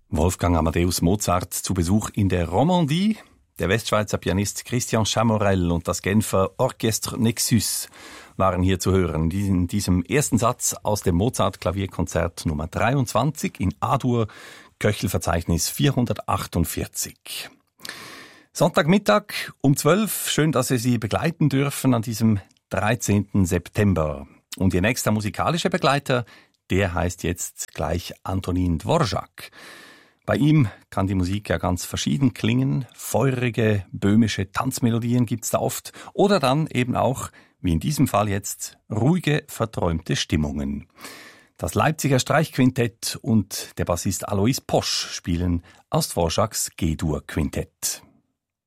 Wolfgang Amadeus Mozart zu Besuch in der Romandie. Der Westschweizer Pianist Christian Chamorel und das Genfer Orchestre Nexus waren hier zu hören. In diesem ersten Satz aus dem Mozart-Klavierkonzert Nummer 23 in A-Dur, Köchelverzeichnis 448. Sonntagmittag um 12. Schön, dass wir Sie begleiten dürfen an diesem 13. September. Und Ihr nächster musikalischer Begleiter, der heißt jetzt gleich Antonín Dvořák. Bei ihm kann die Musik ja ganz verschieden klingen. Feurige, böhmische Tanzmelodien gibt's da oft. Oder dann eben auch, wie in diesem Fall jetzt, ruhige, verträumte Stimmungen. Das Leipziger Streichquintett und der Bassist Alois Posch spielen aus Dvořáks G-Dur-Quintett.